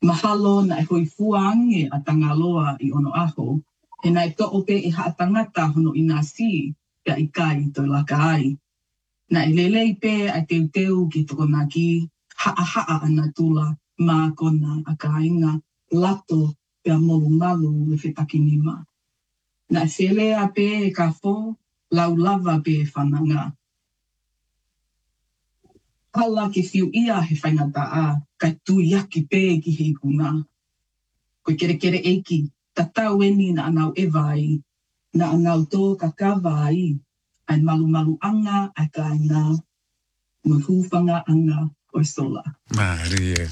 mahalo na e hoi fuange a tangaloa I ono aho, he nai to'o pe I haa tangata hono I nā si, pia I kai toi laka ai. Na I lelei pe ai teu ki toko nā ki, haa ana tula mā kona a ka inga lato pia molu malu le whetaki nima. Na I whelea pe e ka fo, lau lava pe e whananga. Hala ke whiu ia he whaingata a, kai tuiaki pe ki hei kuna. Koe kere eiki, ta tau eni na anau e vai, na anau tō ka kawai, ai malu anga ai ka ina, mo hūwhanga anga o sola. Maria.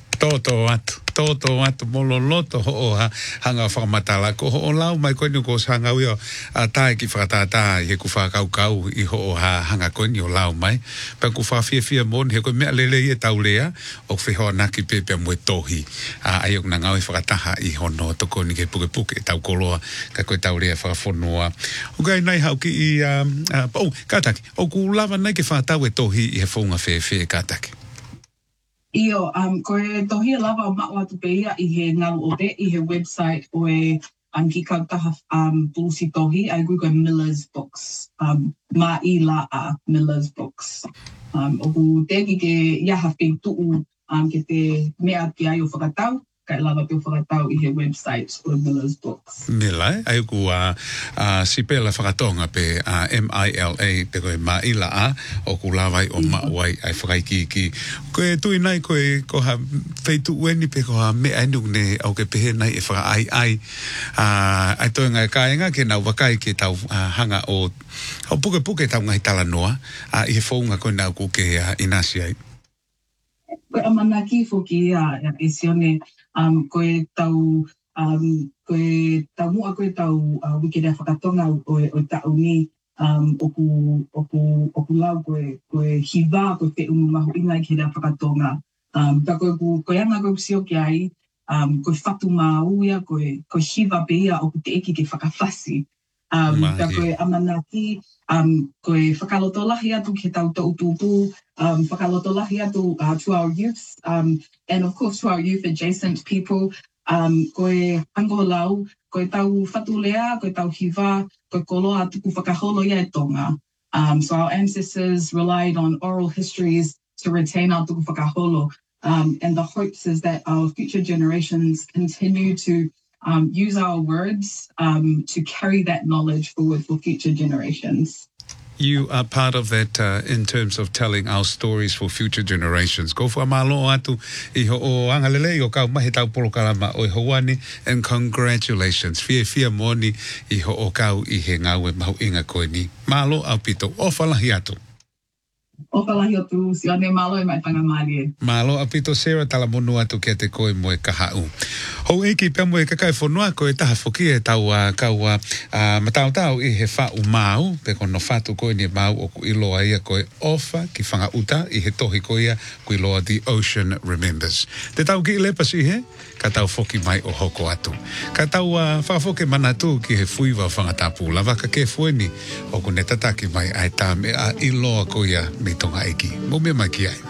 Toto atu mololoto ho hanga whakamatala ko ho lau mai koe ni ko sanga uio a tae ki whakatata he ku whakau I ho hanga koe ni o lau mai pa ku whawhia mon he koe mea lele I e taulea o whehoa naki pepe mwe tohi a aiok na ngau whakataha I hono toko ni ke puke e tau koloa ka koe taulea whakafonua o gai nai hau ki kataki o ku lava nai ke whakatau e tohi I he whaunga whewhe kataki Io, koe tohi lava o mao atu pe ia I he ngalu o te, I he website o e ki kautaha bulusi tohi, ai koe Miller's Books, ma I la a Miller's Books. O ku teki ke iaha whi tuu ke te mea ki ai o whakatau, kai lava pe o whakatau I he website o Miller's Books. Mila, ai ku sipela whakatonga pe MILA pe koe maila a o ku lawai o mawai ai whakaiki ki. Koe tui nai koe koha wheitu ueni pe koha mea enung ne au ke pehe nai e whaka ai. Ai toi ngai kāinga ke nau wakai ke tau hanga o puke tau ngai tala noa I he whaunga koe nau ku ke inasi ai. Koe amana ki foki e sione koe tau mua koe tau wikere whakatonga o tau ni o ku lau koe hiva koe te umu mahu ingai ke rea whakatonga. Ta koe anga koe sio ki ai, koe whatu mau ia, koe hiva pe ia o ku te eki ke whakawhasi. Ta koe amana ki, koe whakaloto lahi atu ke tau tau tupu, whakaloto lahi atu to our youth, and of course to our youth adjacent people, koe ango lau, koe tau whatulea, koe tau hiva, koe koloa tuku whakaholo ia e tonga. So our ancestors relied on oral histories to retain our tuku whakaholo, and the hopes is that our future generations continue to use our words to carry that knowledge forward for future generations. You are part of that in terms of telling our stories for future generations. Ko wha malo atu I ho o angalele o kau mahi tau polokalama o Hawani and congratulations. Fia moni I ho o kau I he ngau e mahu inga koe ni. Malo au pito o whalahi atu. O whalahi atu, si ane malo e mai tanga malie. Malo apito Sarah tala monu atu kia te koe moe kahau. Hou eki pia moe kakai whanua koe taha whoki e tau kaua matau I he whau mau, pe kono whatu koe ni mau o ku iloa ia koe ofa ki whanga uta I he tohi koe ia ku iloa The Ocean Remembers. Te tau ki lepas I he, ka tau whoki mai o hoko atu. Ka tau whawhoke manatu ki he fuiwa whangatapu, lava ka ke fueni o ku ne tataki mai ai tā mea iloa koe ia mi tonga eki. Mo me mai ki ai.